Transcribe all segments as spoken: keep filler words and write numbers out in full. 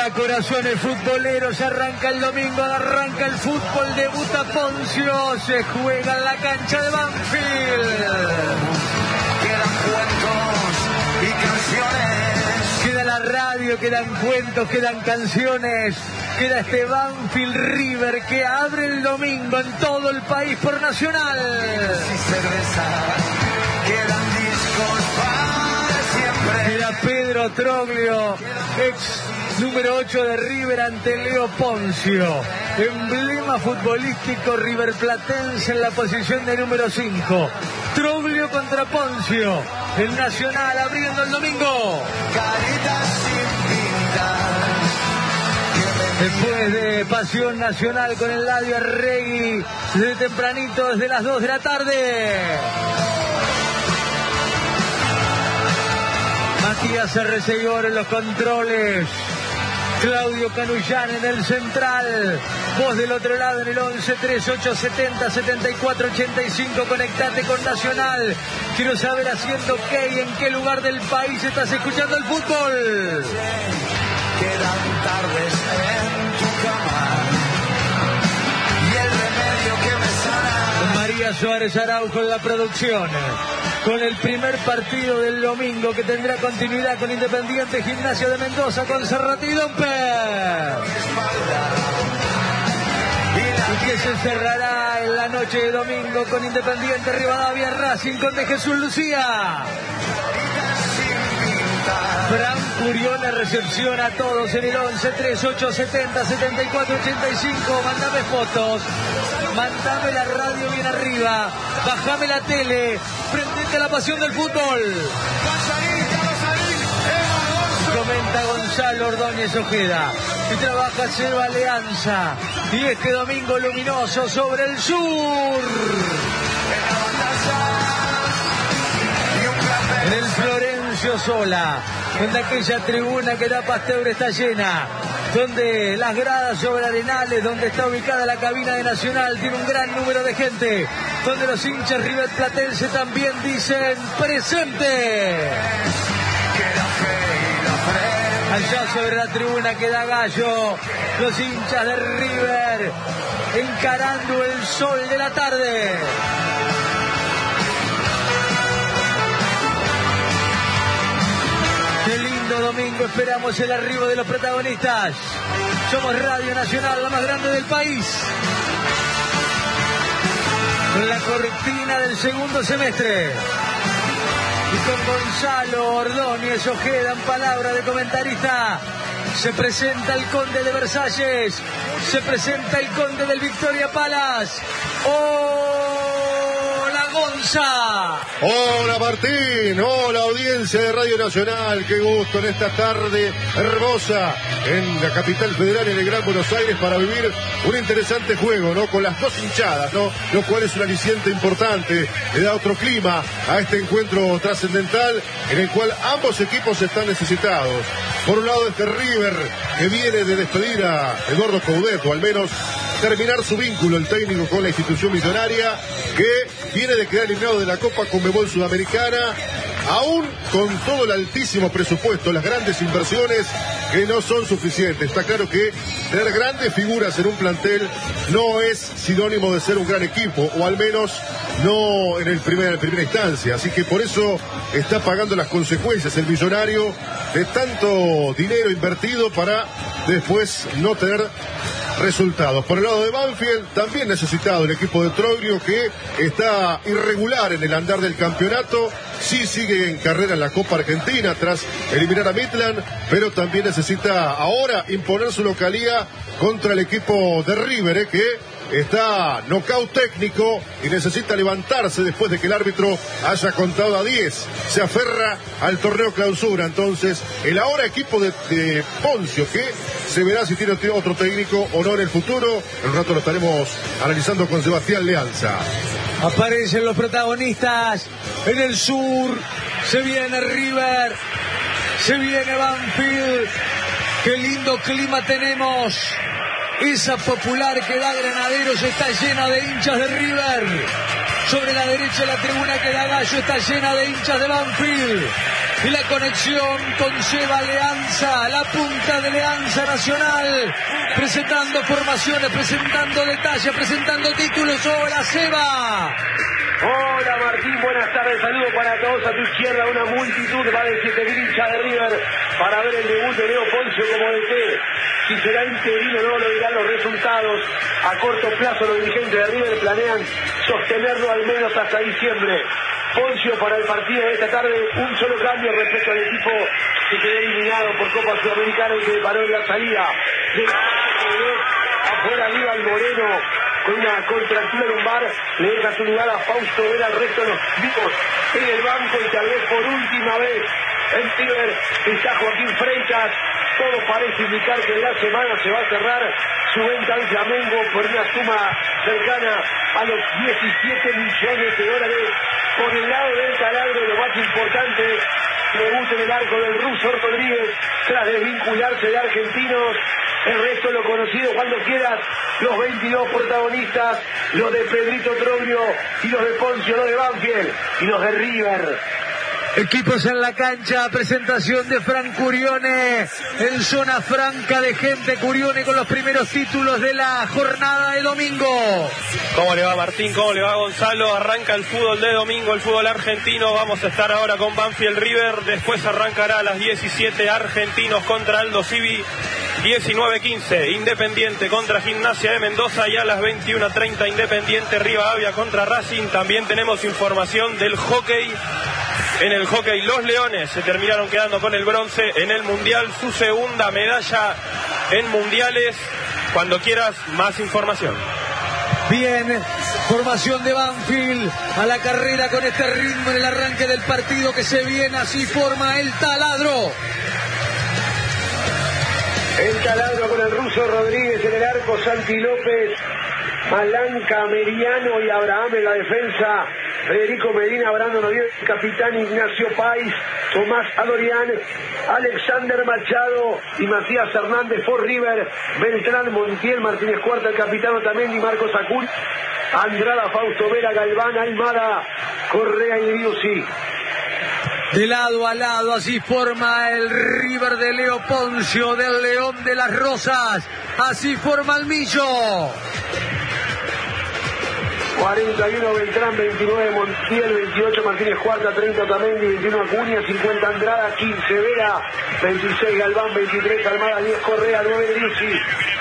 Arriba corazones futboleros, arranca el domingo, arranca el fútbol, debuta Poncio, se juega en la cancha de Banfield. Quedan cuentos y canciones. Queda la radio, quedan cuentos, quedan canciones. Queda este Banfield River que abre el domingo en todo el país por Nacional. Y cerveza, quedan discos para siempre. Queda Pedro Troglio, ex número ocho de River ante Leo Poncio. Emblema futbolístico riverplatense en la posición de número cinco. Troglio contra Poncio. El Nacional abriendo el domingo. Caritas sin pintar. Después de Pasión Nacional con el Ladio Arregui, desde tempranito, desde las dos de la tarde. Matías Arrecegor en los controles. Claudio Canullán en el central. Vos del otro lado en el once treinta y ocho setenta setenta y cuatro ochenta y cinco. Conectate con Nacional. Quiero saber haciendo qué y en qué lugar del país estás escuchando el fútbol. Quedan tardes en tu cama y el remedio que me sana. María Suárez Araujo en la producción. Con el primer partido del domingo que tendrá continuidad con Independiente Gimnasia de Mendoza, con Cerrati y Domper. Y que se cerrará en la noche de domingo con Independiente Rivadavia Racing con de Jesús Lucía. Fran Curione recepciona a todos en el once treinta y ocho setenta setenta y cuatro ochenta y cinco. Mándame fotos, mándame la radio bien arriba, bájame la tele, prendete a la pasión del fútbol. Comenta Gonzalo Ordóñez Ojeda. Y trabaja Seba Alianza. Y este domingo luminoso sobre el sur. En el Florencio Sola, donde aquella tribuna que da Pasteur está llena, donde las gradas sobre Arenales, donde está ubicada la cabina de Nacional, tiene un gran número de gente, donde los hinchas riverplatenses también dicen presente. Allá sobre la tribuna queda Gallo, los hinchas de River encarando el sol de la tarde. Qué lindo domingo, esperamos el arribo de los protagonistas. Somos Radio Nacional, la más grande del país. Con la cortina del segundo semestre. Y con Gonzalo Ordóñez Ojeda en palabra de comentarista. Se presenta el Conde de Versalles. Se presenta el Conde del Victoria Palace. ¡Hola, Gonza! Hola, Martín. Hola, audiencia de Radio Nacional. Qué gusto en esta tarde hermosa en la capital federal, en el Gran Buenos Aires, para vivir un interesante juego, ¿no? Con las dos hinchadas, ¿no? Lo cual es un aliciente importante. Le da otro clima a este encuentro trascendental en el cual ambos equipos están necesitados. Por un lado, este River que viene de despedir a Eduardo Coudet, o al menos terminar su vínculo, el técnico, con la institución millonaria, que viene de quedar eliminado de la Copa Conmebol Sudamericana, aún con todo el altísimo presupuesto, las grandes inversiones que no son suficientes. Está claro que tener grandes figuras en un plantel no es sinónimo de ser un gran equipo, o al menos no en, el primer, en primera instancia. Así que por eso está pagando las consecuencias el millonario de tanto dinero invertido para después no tener resultados. Por el lado de Banfield, también necesitado el equipo de Troglio, que está irregular en el andar del campeonato. Sí sigue en carrera en la Copa Argentina tras eliminar a Midland, pero también necesita ahora imponer su localía contra el equipo de River, eh, que está nocaut técnico y necesita levantarse después de que el árbitro haya contado a diez. Se aferra al torneo clausura. Entonces, el ahora equipo de, de Poncio, que se verá si tiene otro técnico o no en el futuro. En un rato lo estaremos analizando con Sebastián Leanza. Aparecen los protagonistas en el sur. Se viene River, se viene Banfield. Qué lindo clima tenemos. Esa popular que da Granaderos está llena de hinchas de River. Sobre la derecha de la tribuna que da Gallo está llena de hinchas de Banfield. y la conexión con Seba Alianza, la punta de Alianza Nacional, presentando formaciones, presentando detalles, presentando títulos. Hola, Seba. Hola Martín, buenas tardes, saludos para todos. A tu izquierda una multitud, más de siete mil hinchas de River para ver el debut de Leo Poncio como D T. Si será interino no lo dirán los resultados. A corto plazo los dirigentes de River planean sostenerlo al menos hasta diciembre. Poncio para el partido de esta tarde, un solo cambio respecto al equipo que quedó eliminado por Copa Sudamericana y que paró en la salida. De afuera Aníbal Moreno con una contractura lumbar, le deja su lugar a Fausto Vera, al resto de los vivos en el banco y tal vez por última vez en River está Joaquín Freitas. Todo parece indicar que en la semana se va a cerrar su venta al Flamengo por una suma cercana a los diecisiete millones de dólares. Por el lado del taladro, lo más importante, debut en el arco del ruso Rodríguez tras desvincularse de Argentinos. El resto lo conocido cuando quieras, los veintidós protagonistas, los de Pedrito Troglio y los de Poncio, los de Banfield y los de River. Equipos en la cancha, presentación de Fran Curione en zona franca de gente. Curione con los primeros títulos de la jornada de domingo. ¿Cómo le va Martín? ¿Cómo le va Gonzalo? Arranca el fútbol de domingo, el fútbol argentino. Vamos a estar ahora con Banfield River. Después arrancará a las diecisiete Argentinos contra Aldo Civi. diecinueve quince Independiente contra Gimnasia de Mendoza y a las veintiuno treinta Independiente Rivadavia contra Racing. También tenemos información del hockey. En el hockey los Leones se terminaron quedando con el bronce en el Mundial, su segunda medalla en Mundiales. Cuando quieras, más información. Bien, formación de Banfield a la carrera con este ritmo en el arranque del partido que se viene. Así forma el taladro. El taladro con el ruso Rodríguez en el arco, Santi López, Malanca, Meriano y Abraham en la defensa. Federico Medina, Brandon Oviedo, capitán Ignacio Pais, Tomás Adorián, Alexander Machado y Matías Hernández por River, Beltrán, Montiel, Martínez Cuarta, el capitán Otamendi, Marcos Acul, Andrada, Fausto Vera, Galván, Almada, Correa y Driussi. De lado a lado, así forma el River de Leo Poncio, del León de las Rosas, así forma el Millo. cuarenta y uno Beltrán, veintinueve Montiel, veintiocho Martínez Cuarta, treinta Otamendi, veintiuno Acuña, cincuenta Andrada, quince Vera, veintiséis Galván, veintitrés Almada, diez Correa, nueve Driussi.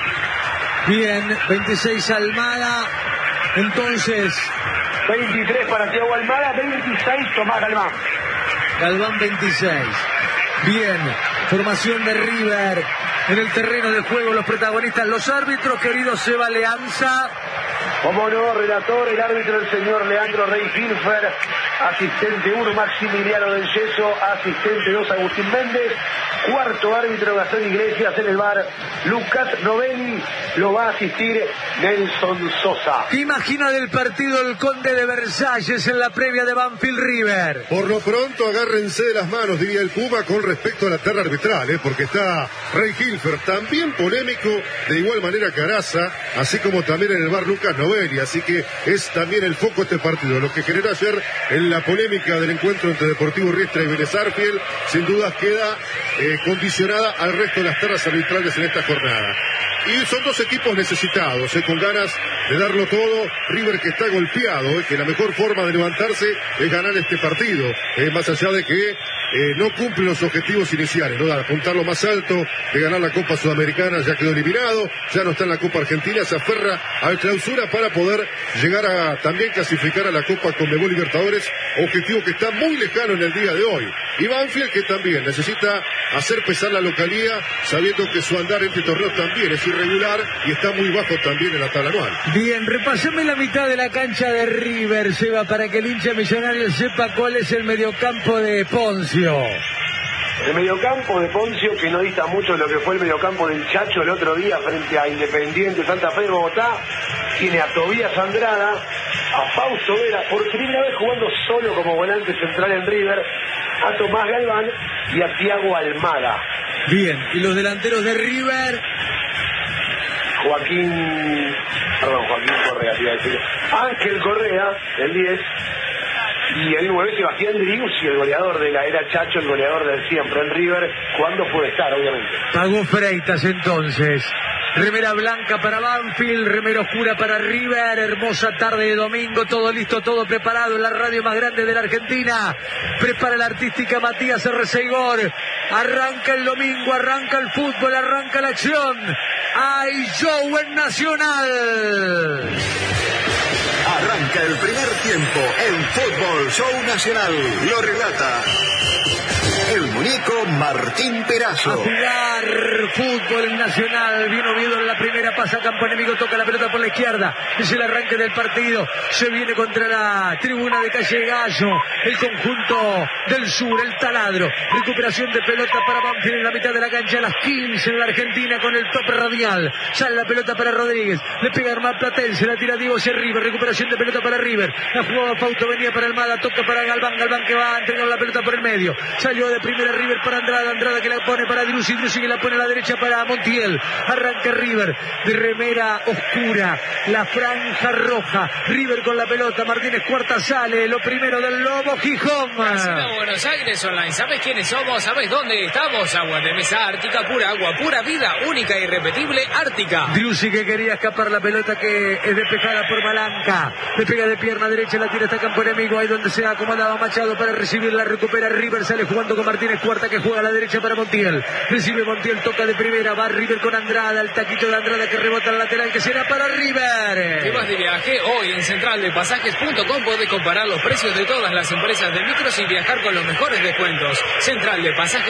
Bien, veintiséis Almada, entonces... veintitrés para Thiago Almada, veintiséis Tomás Galván. Galván veintiséis. Bien, formación de River en el terreno de juego, los protagonistas, los árbitros, querido Seba Alianza. Como no, relator, el árbitro, el señor Leandro Rey Filfer, asistente uno, Maximiliano del Yeso, asistente dos, Agustín Méndez, cuarto árbitro, Gastón Iglesias, en el bar, Lucas Novelli, lo va a asistir Nelson Sosa. ¿Qué imagina del partido el Conde de Versalles en la previa de Banfield River? Por lo pronto, agárrense de las manos, diría el Puma, con respecto a la terna arbitral, ¿eh? Porque está Rey Filfer, también polémico, de igual manera que Araza, así como también en el bar Lucas Novelli. Así que es también el foco de este partido. Lo que generó ayer en la polémica del encuentro entre Deportivo Riestra y Vélez Arfiel, sin duda queda eh, condicionada al resto de las ternas arbitrales en esta jornada. Y son dos equipos necesitados, eh, con ganas de darlo todo. River que está golpeado, eh, que la mejor forma de levantarse es ganar este partido, eh, más allá de que eh, no cumple los objetivos iniciales, ¿no? De apuntar lo más alto, de ganar la Copa Sudamericana, ya quedó eliminado, ya no está en la Copa Argentina, se aferra al clausura para poder llegar a también clasificar a la Copa Conmebol Libertadores, objetivo que está muy lejano en el día de hoy. Y Banfield que también necesita hacer pesar la localía, sabiendo que su andar en este torneo también es irregular y está muy bajo también en la tabla anual. Bien, repasame la mitad de la cancha de River, Seba, para que el hincha millonario sepa cuál es el mediocampo de Poncio. El mediocampo de Poncio, que no dista mucho de lo que fue el mediocampo del Chacho el otro día frente a Independiente Santa Fe de Bogotá, tiene a Tobías Andrada, a Fausto Vera, por primera vez jugando solo como volante central en River, a Tomás Galván y a Thiago Almada. Bien, y los delanteros de River... Joaquín, perdón, Joaquín Correa, te iba a decir. Ángel Correa, el diez, Y el nueve, Sebastián Driussi, el goleador de la era Chacho, el goleador del siempre en River, cuando puede estar, obviamente. Pagó Freitas entonces. Remera blanca para Banfield, remera oscura para River. Hermosa tarde de domingo, todo listo, todo preparado en la radio más grande de la Argentina. Prepara la artística Matías Ercegor. Arranca el domingo, arranca el fútbol, arranca la acción. ¡Hay show en Nacional! Arranca el primer tiempo en Fútbol Show Nacional. Lo relata el muñeco Martín Perazo. A jugar fútbol en Nacional. Bien Oviedo en la primera, pasa a campo enemigo, toca la pelota por la izquierda. Es el arranque del partido. Se viene contra la tribuna de Calle Gallo. El conjunto del sur, el taladro. Recuperación de pelota para Banfield en la mitad de la cancha. A las quince en la Argentina con el tope radial. Sale la pelota para Rodríguez. Le pega Armad Platense. La tira Diego hacia River. Recuperación de pelota para River. La jugaba Fausto, venía para Almada. Toca para Galván. Galván que va a entregar la pelota por el medio. Salió de primera River para Andrada. Andrada que la pone para Driussi. Driussi que la pone a la derecha para Montiel. Arranca River de remera oscura. La franja roja. River con la pelota. Martínez Cuarta sale. Lo primero del Lobo Gijón. Casino Buenos Aires Online. ¿Sabes quiénes somos? ¿Sabes dónde estamos? Agua de mesa Ártica, pura agua, pura vida, única e irrepetible, Ártica. Driussi que quería escapar la pelota que es despejada por Malanca. Le pega de pierna derecha, la tira hasta campo enemigo. Ahí donde se ha acomodado Machado para recibirla. Recupera River. Sale jugando con Martínez Cuarta que juega a la derecha para Montiel. Recibe Montiel, toca de primera. Va River con Andrada. El taquito de Andrada que rebota al lateral que será para River. ¿Qué vas de viaje? Hoy en central de pasajes punto com podés comparar los precios de todas las empresas de micros y viajar con los mejores descuentos. Central de Pasajes.